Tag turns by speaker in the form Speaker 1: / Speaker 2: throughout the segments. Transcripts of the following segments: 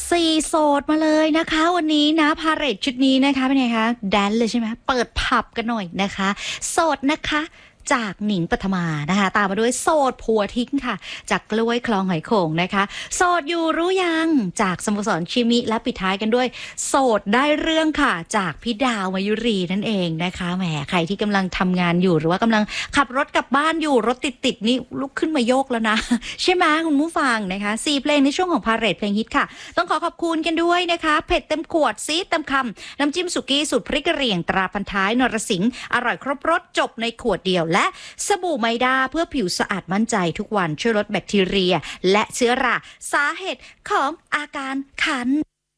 Speaker 1: สี่โสดมาเลยนะคะวันนี้นะพาเหรดชุดนี้นะคะเป็นไงคะแดนเลยใช่ไหมเปิดผับกันหน่อยนะคะโสดนะคะจากหนิงปฐมานะคะตามมาด้วยโสดผัวทิ้งค่ะจากกล้วยคลองหอยโข่งนะคะโสดอยู่รู้ยังจากสโมสรชิมิและปิดท้ายกันด้วยโสดได้เรื่องค่ะจากพี่ดาวมายุรีนั่นเองนะคะแหมใครที่กำลังทำงานอยู่หรือว่ากำลังขับรถกลับบ้านอยู่รถติดนี่ลุกขึ้นมาโยกแล้วนะใช่ไหมคุณผู้ฟังนะคะ4เพลงในช่วงของพาเหรดเพลงฮิตค่ะต้องขอบคุณกันด้วยนะคะเผ็ดเต็มขวดซีดเต็มคำน้ำจิ้มสุกี้สูตรพริกกระเหรี่ยงตราพันท้ายนรสิงห์อร่อยครบรสจบในขวดเดียวและสบู่ไมด้าเพื่อผิวสะอาดมั่นใจทุกวันช่วยลดแบคทีเรียและเชื้อราสาเหตุของอาการคัน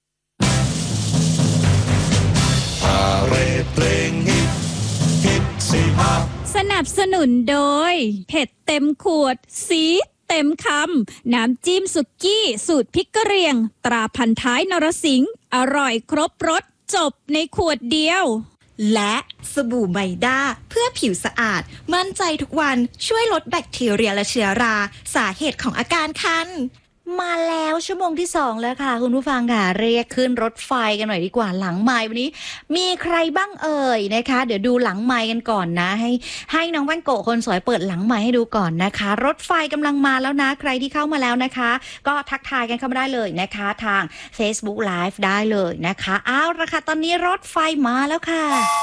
Speaker 2: พาเหรดเพลงฮิตสิฮะ
Speaker 3: สนับสนุนโดยเผ็ดเต็มขวดซีดเต็มคำน้ำจิ้มสุกี้สูตรพริกกระเหรี่ยงตราพันท้ายนรสิงห์อร่อยครบรสจบในขวดเดียว
Speaker 4: และสบู่ไมด้าเพื่อผิวสะอาดมั่นใจทุกวันช่วยลดแบคทีเรียและเชื้อราสาเหตุของอาการคัน
Speaker 1: มาแล้วชั่วโมงที่2แล้วค่ะคุณผู้ฟังค่ะเรียกขึ้นรถไฟกันหน่อยดีกว่าหลังไมค์วันนี้มีใครบ้างเอ่ยนะคะเดี๋ยวดูหลังไมค์กันก่อนนะให้น้องแว่นโกะคนสวยเปิดหลังไมค์ให้ดูก่อนนะคะรถไฟกำลังมาแล้วนะใครที่เข้ามาแล้วนะคะก็ทักทายกันเข้ามาได้เลยนะคะทาง Facebook Live ได้เลยนะคะเอาละค่ะตอนนี้รถไฟมาแล้วค่ะ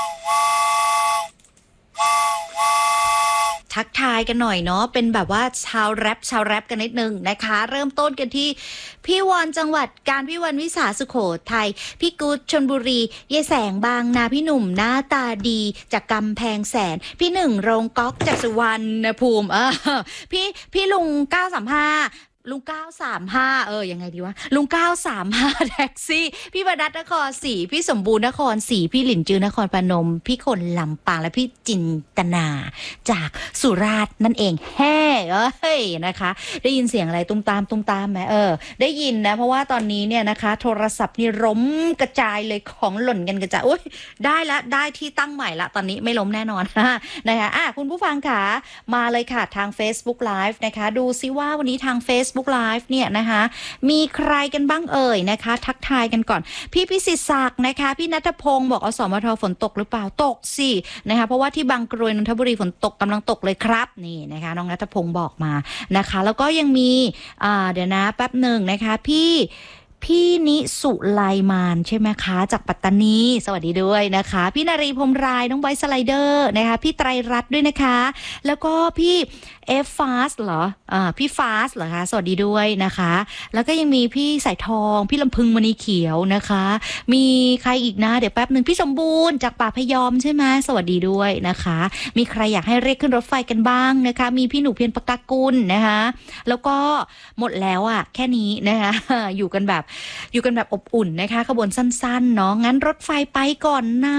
Speaker 1: ทักทายกันหน่อยเนาะเป็นแบบว่าชาวแรปกันนิดนึงนะคะเริ่มต้นกันที่พี่วอนจังหวัดการพี่วรรณวิสาสุโขทัยพี่กู๊ดชลบุรีเยแสงบางนาพี่หนุ่มหน้าตาดีจากกำแพงแสนพี่หนึ่งโรงก๊อกจากสุวรรณภูมิพี่ลุง935ลุง935ยังไงดีวะลุง935แท็กซี่พี่บรรดัตนครศรีพี่สมบูรณ์นครศรีพี่หลินจือนครพนมพี่คนลำปางและพี่จินตนาจากสุราษฎร์นั่นเองแฮ่นะคะได้ยินเสียงอะไรตุ้มตามไหมได้ยินนะเพราะว่าตอนนี้เนี่ยนะคะโทรศัพท์นี่ล้มกระจายเลยของหล่นกันกระจายโอ๊ยได้ที่ตั้งใหม่ละตอนนี้ไม่ล้มแน่นอนนะคะคุณผู้ฟังค่ะมาเลยค่ะทาง Facebook Live นะคะดูซิว่าวันนี้ทาง Facebook Live เนี่ยนะคะมีใครกันบ้างเอ่ยนะคะทักทายกันก่อนพี่พิสิทธิ์ศักดิ์นะคะพี่ณัฐพงศ์บอกอสมทฝนตกหรือเปล่าตกสินะคะเพราะว่าที่บางกรวยนนทบุรีฝนตกกำลังตกเลยครับนี่นะคะน้องณัฐพงศ์บอกมานะคะแล้วก็ยังมีเดี๋ยวนะแป๊บหนึ่งนะคะพี่นิสุไลมานใช่ไหมคะจากปัตตานีสวัสดีด้วยนะคะพี่นารีพรมรายน้องไบสไลเดอร์นะคะพี่ไตรรัตน์ด้วยนะคะแล้วก็พี่ฟาสเหรอพี่ฟาสเหรอคะสวัสดีด้วยนะคะแล้วก็ยังมีพี่สายทองพี่ลำพึงมณีเขียวนะคะมีใครอีกนะเดี๋ยวแป๊บนึงพี่สมบูรณ์จากป่าพยอมใช่ไหมสวัสดีด้วยนะคะมีใครอยากให้เรียกขึ้นรถไฟกันบ้างนะคะมีพี่หนูเพียรปากากุลนะคะแล้วก็หมดแล้วแค่นี้นะคะอยู่กันแบบอบอุ่นนะคะขบวนสั้นๆเนาะงั้นรถไฟไปก่อนนะ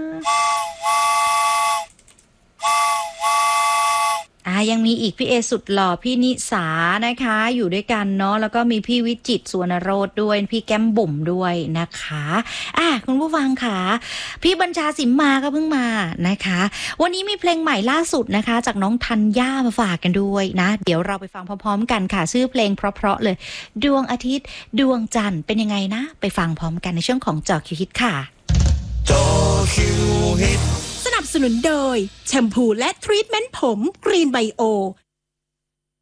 Speaker 1: ยังมีอีกพี่เอสุดหล่อพี่นิสานะคะอยู่ด้วยกันเนาะแล้วก็มีพี่วิจิตรสุวรรณโรจน์ด้วยพี่แก้มบุ๋มด้วยนะคะคุณผู้ฟังค่ะพี่บัญชาสิมมาก็เพิ่งมานะคะวันนี้มีเพลงใหม่ล่าสุดนะคะจากน้องธัญญามาฝากกันด้วยนะเดี๋ยวเราไปฟังพร้อมๆกันค่ะชื่อเพลงเพราะๆเลยดวงอาทิตย์ดวงจันทร์เป็นยังไงนะไปฟังพร้อมกันในช่วงของจอคิวฮิตค่ะ
Speaker 2: จอคิวฮิต
Speaker 5: สนับสนุนโดยแชมพูและทรีทเมนต์ผมกรีนไบโอ